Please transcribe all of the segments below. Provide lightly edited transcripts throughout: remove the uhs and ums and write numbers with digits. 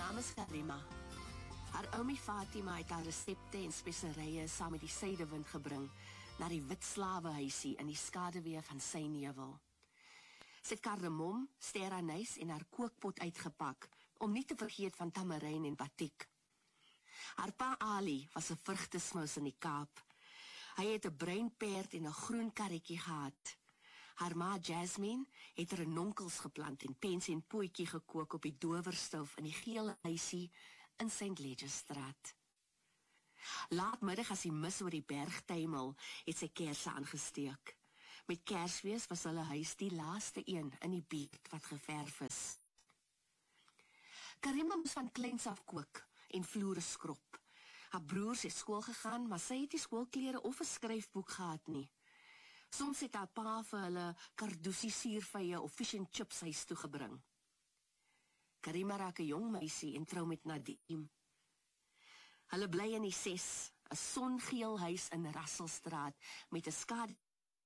naam is Karima. Haar oumie Fatima het haar resepte en speserye saam met die suidewind gebring na die wit slawehuisie in die skaduwee van sy nevel. Sy het kardemom, sterranys en haar kookpot uitgepak, om nie te vergeet van tamarijn en batik. Haar pa Ali was 'n vrugtesmous in die Kaap. Hy het 'n bruin perd en 'n groen karretjie gehad. Haar ma Jasmine het renonkels geplant en pens en pootjie gekook op die dowerstoof in die geel huisie in St. Legerstraat. Laatmiddag as die mis oor die berg tuimel, het sy kersse aangesteek. Met Kersfees was hulle huis die laaste een in die buurt wat geverf is. Karima moes van kleins af kook en vloere skrob. Haar broers het skool gegaan, maar sy het nie skoolklere of 'n skryfboek gehad nie. Soms het haar pa vir hulle Cardusi suurvye of fish and chips huis toegebring. Karima raak 'n jong meisie en trou met Nadim. Hulle bly in die 6, 'n songeel huis in Russellstraat met 'n skadu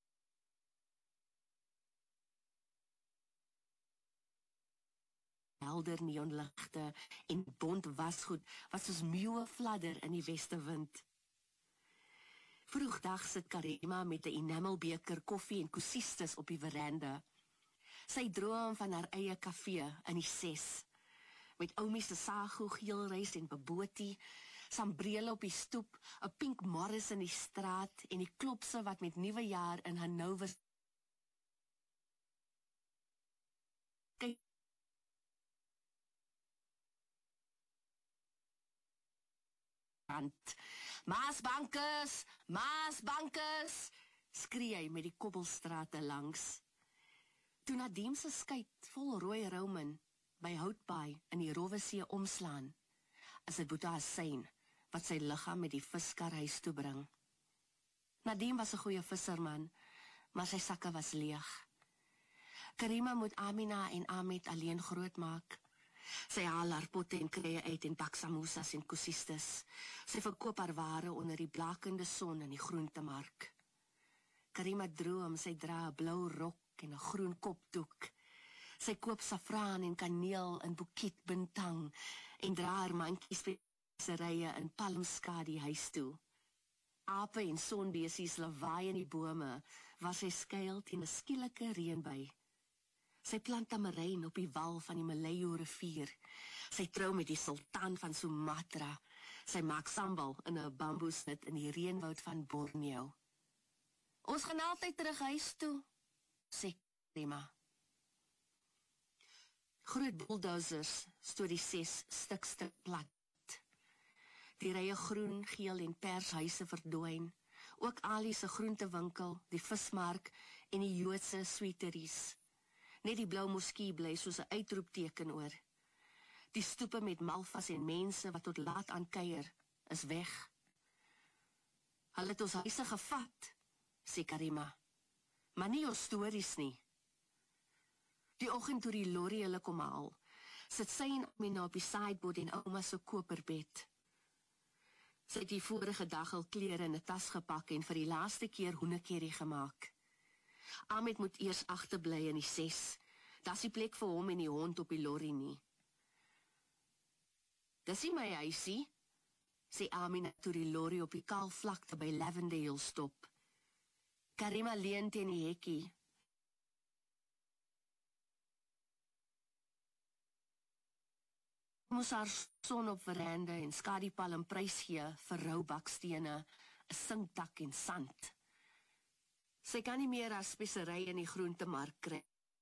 helder neonligte en bont wasgoed wat soos meeuwe fladder in die westewind. Vroegdag sit Karima met 'n enamelbeker koffie en koesistes op die veranda. Sy droom van haar eie kafee in die 6, met oumie se sago, geelrys en bobotie, sambrele op die stoep, 'n pink Morris in die straat en die klopse wat met nuwe jaar in Hannover Maasbankers, skree hy met die kobbelstrate langs. Toe Nadim se skyt vol rooi roumin by Houtbaai in die Rowesee omslaan, is dit Boeta Hussein wat sy liggaam met die viskar huis toe bring. Nadim was 'n goeie visserman, maar sy sakke was leeg. Karima moet Amina en Ahmed alleen grootmaak. Sy haal haar potte en kreie uit en bak samosas en koesistes. Sy verkoop haar ware onder die blakende son in die groentemark. Karima droom sy dra 'n blou rok en 'n groen kopdoek. Sy koop saffraan en kaneel in Bukit Bintang en dra haar mandjies speserye in Palmskadi huis toe. Ape en sonbesies lawaai in die bome waar sy skuil teen 'n skielike reënbui. Sy plant tamarijn op die wal van die Malayo rivier. Sy trou met die sultan van Sumatra. Sy maak sambal in 'n bamboesnit in die reënwoud van Borneo. Ons gaan altyd terug huis toe, sê Karima. Groot bulldozers stoot die 6 stuk plat. Die rye groen, geel en pers huise verdwyn. Ook Ali se groentewinkel, die vismark en die Joodse sweeteries. Net die blou moskee bly soos 'n uitroepteken oor. Die stoepe met malvas en mense wat tot laat aan kuier, is weg. Hulle het ons huise gevat, sê Karima. Maar nie ons stories nie. Die oggend toe die lorry hulle kom haal, sit sy en Amina op die sideboard en ouma se koperbed. Sy het die vorige dag al klere in 'n tas gepak en vir die laaste keer hoendercurry gemaak. Ahmed moet eers agterbly in die 6. Daar's nie plek vir hom en die hond op die lorry nie. Dis nie my huisie, sê Amina toe die lorry op die kaal vlakte by Lavender Hill stop. Karima leun teen die hekkie. Moes haar son op veranda en skadipalm prys gee vir rou bakstene, 'n sinkdak en sand. Sy kan nie meer haar speserye in die groentemark kry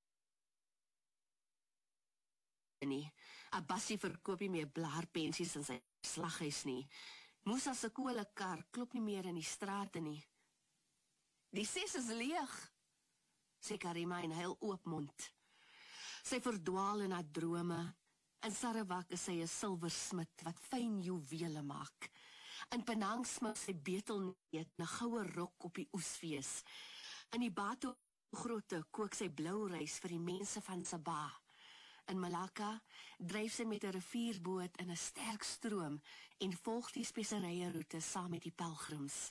nie. 'n Bassie verkoop nie meer blaarpensies in sy slaghuis nie. Musa se kolekar klop nie meer in die strate nie. Die 6 is leeg, sê Karima en huil oopmond. Sy verdwaal in haar drome. In Sarawak is sy 'n silversmid wat fyn juwele maak. In Penang smik sy betelneet 'n goue rok op die oesfees. In die Batu grotte kook sy blou rys vir die mense van Sabah. In Malakka dryf sy met 'n rivierboot in 'n sterk stroom en volg die speserye roete saam met die pelgrims.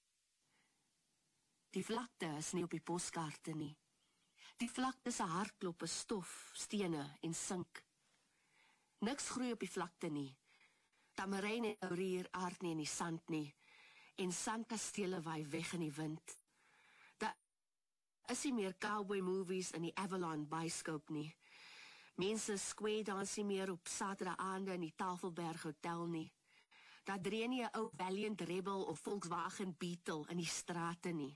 Die vlakte is nie op die poskaarte nie. Die vlakte se hartklop is stof, stene en sink. Niks groei op die vlakte nie. Tamarijn en laurier aard nie in die sand nie, en sandkastele waai weg in die wind. Daar is nie meer cowboy movies in die Avalon Byscope nie. Mense square dance nie meer op Saterdagaande in die Tafelberg Hotel nie. Daar dreig nie 'n ou Valiant Rebel of Volkswagen Beetle in die strate nie.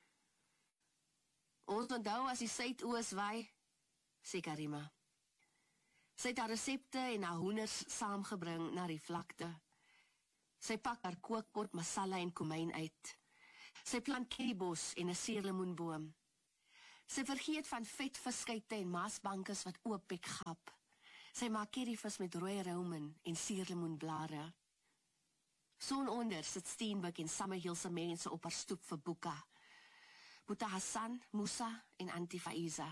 Ons onthou as die suidoos waai, sê Karima. Sy het haar resepte en haar hoenders saamgebring na die vlakte. Sy pak haar kookpot masala en komyn uit. Sy plant kiebos en 'n suurlemoenboom. Sy vergeet van vetviskuite en maasbankes wat oopbek gap. Sy maak curryvis met rooi romen en suurlemoenblare. Sononder sit Steenbok en Summerhillse mense op haar stoep vir boeka. Boeta Hassan, Musa en Auntie Faiza.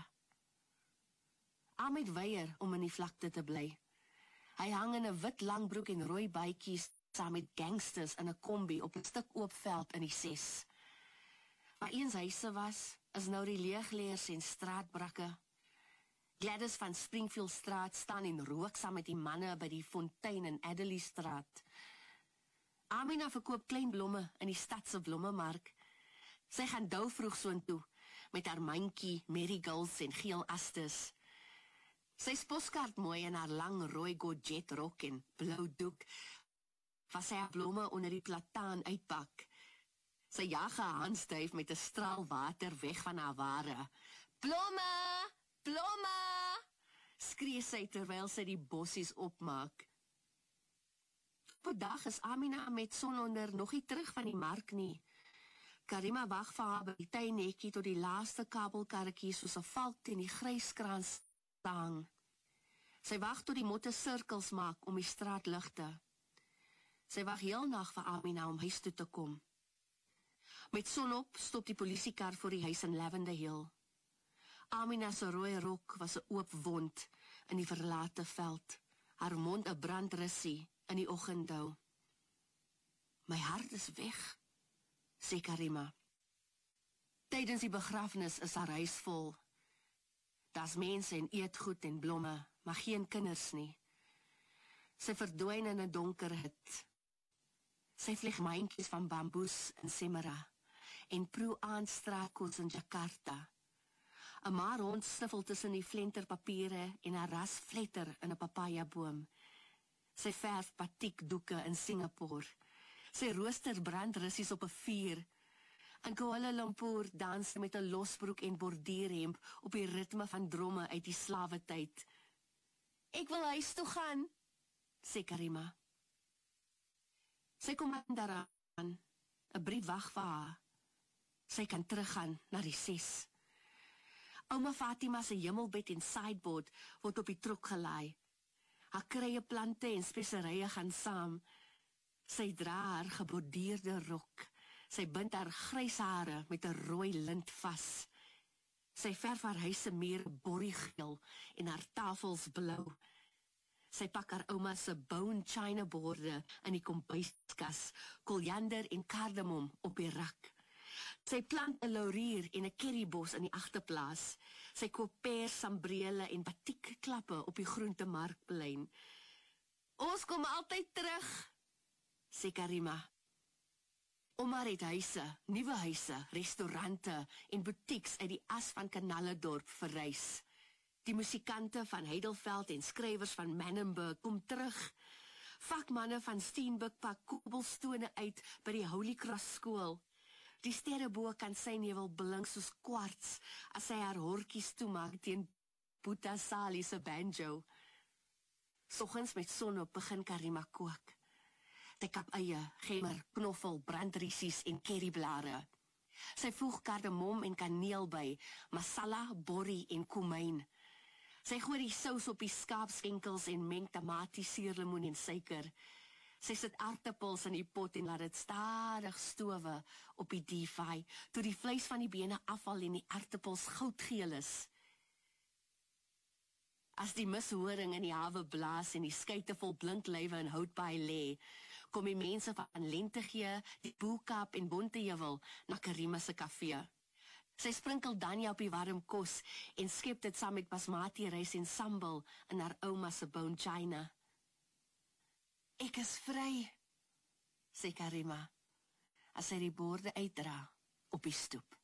Ahmed weier om in die vlakte te bly. Hy hang in 'n wit langbroek en rooi bytjies saam met gangsters in 'n kombi op 'n stuk oop veld in die 6. Waar eens huise was, is nou die leegleers en straatbrakke. Gladys van Springfieldstraat staan en rook saam met die manne by die fontein in Adderleystraat. Amina verkoop klein blomme in die stadse blommemark. Sy gaan dou vroeg soontoe met haar mandjie, marigolds en geel astes. Sy sposkaart mooi in haar lang rooi gorget rok en blou doek, waar sy haar blomme onder die plataan uitpak. Sy jag haar handstyf met 'n straal water weg van haar ware. Blomme! Blomme! Skree sy terwyl sy die bossies opmaak. Op dag is Amina met sononder nog nie terug van die mark nie. Karima wag vir haar by die tuinhekkie tot die laaste kabelkarretjie soos 'n valk teen die gryskrans hang. Sy wag tot die motte sirkels maak om die straatligte. Sy wag heel nag vir Amina om huis toe te kom. Met sonop stop die polisiekar voor die huis in Lavender Hill. Amina se rooi rok was 'n oop wond in die verlate veld, haar mond 'n brandrussie in die oggenddou. My hart is weg, sê Karima. Tydens die begrafnis is haar huis vol. Daar's mense en eetgoed en blomme, maar geen kinders nie. Sy verdwyn in 'n donker hut. Sy vlieg myntjies van bamboes in Semera en proe aan straatkos in Jakarta. 'n Maar hond sniffel tussen die flenterpapiere en haar ras fletter in 'n papayaboom. Sy verf batiekdoeke in Singapore. Sy rooster brandrussies op 'n vuur. In Kuala Lumpur dans sy met 'n losbroek en borduurhemp op die ritme van dromme uit die slawetyd. Ek wil huis toe gaan, sê Karima. Sy kom daaraan, 'n brief wag vir haar. Sy kan teruggaan na die 6. Ouma Fatima se hemelbed en sideboard word op die trok gelaai. Haar krye plante en speserye gaan saam. Sy dra haar geborduurde rok. Sy bind haar grys hare met 'n rooi lint vas. Sy verf haar huis se mure borriegeel en haar tafels blou. Sy pak haar ouma se bone china borde in die kombuiskas, koriander en kardemom op die rak. Sy plant 'n laurier en 'n currybos in die agterplaas. Sy koop pers, sambrele en batiekklappe op die groentemarkplein. Ons kom altyd terug, sê Karima. Ouma het huise, nuwe huise, restaurante en boutiques uit die as van Kanalledorp verrys. Die musikante van Heidelveld en skrywers van Manenberg kom terug. Vakmanne van Steenbok pak kobbelstone uit by die Holy Cross skool. Die sterrebo kan sy nevel blink soos kwarts as sy haar hortjies toemaak teen Boeta Sali se banjo. Soggens met sonop begin Karima kook. Sy kap eie, gemmer, knoffel, brandrissies en curryblare. Sy voeg kardemom en kaneel by, masala, borrie en komyn. Sy gooi die sous op die skaapskenkels en meng tamatie, suurlemoen en suiker. Sy sit aartappels in die pot en laat dit stadig stowe op die deep-fry, tot die vleis van die bene afval en die aartappels goudgeel is. As die mishoring in die hawe blaas en die skuite vol blinklywe in Houtbaai lê, kom die mense van Lentegee, die Boekap en Bonteheuwel na Karima se kafee. Sy sprinkel danja op die warm kos en skep dit saam met basmati rys en sambal in haar ouma se bone china. Ek is vry, sê Karima, as sy die borde uitdra op die stoep.